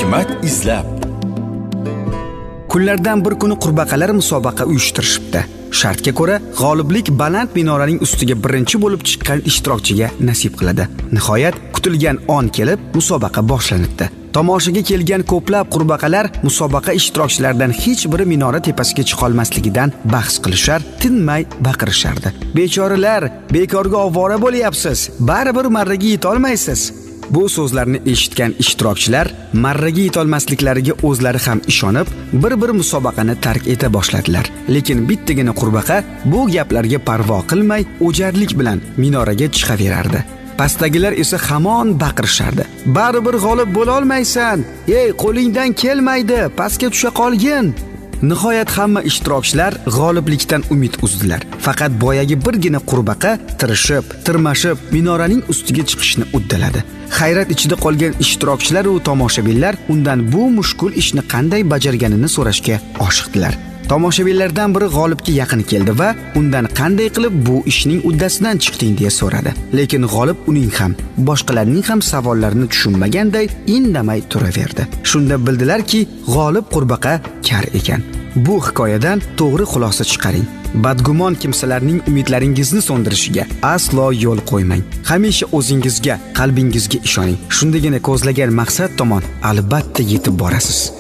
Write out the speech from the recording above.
Ne'mat izlab. Kunlardan bir kuni qurbaqalar musobaqa uyushtirishibdi. Shartga ko'ra, g'oliblik baland minoraning ustiga birinchi bo'lib chiqqan ishtirokchiga nasib qiladi. Nihoyat kutilgan on kelib, musobaqa boshlanibdi. Tomoshaga kelgan ko'plab qurbaqalar musobaqa ishtirokchilaridan hech biri minora tepasiga chiqa olmasligidan bahs qilishar, tinmay baqirishardi. Bechoralar, bekorga ovora bo'lyapsiz. Baribir marraga yeta olmaysiz. Bu so'zlarni eshitgan ishtirokchilar marraga yetolmasliklariga o'zlari ham ishonib, bir musobaqani tark eta boshladilar. Lekin bittagina qurbaqa bu gaplarga parvo qilmay, o'jarlik bilan minoraga chiqaverardi. Pastdagilar esa hamon baqirishardi. Baribir g'olib bo'la olmaysan. Ey, qo'lingdan kelmaydi, pastga tusha qolgin. Nihoyat hamma ishtirokchilar g'oliblikdan umid uzdilar. Faqat boyagi birgina qurbaqa tirmashib minoraning ustiga chiqishni uddaladi. Hayrat ichida qolgan ishtirokchilar va tomoshabinlar undan bu mushkul ishni qanday bajarganini so'rashga oshiqdilar. Tomoshabinlardan biri g'olibga yaqin keldi va undan qanday qilib bu ishning uddasidan chiqding deya so'radi. Lekin g'olib uning ham, boshqalarning ham savollarini tushunmaganday indamay turaverdi. Shunda bildilarki, g'olib qurbaqa kar ekan. Bu hikoyadan to'g'ri xulosa chiqaring. Badgumon kimsalarning umidlaringizni so'ndirishiga aslo yo'l qo'ymang. Hamisha o'zingizga, qalbingizga ishoning. Shundagina ko'zlagan maqsad tomon albatta yetib borasiz.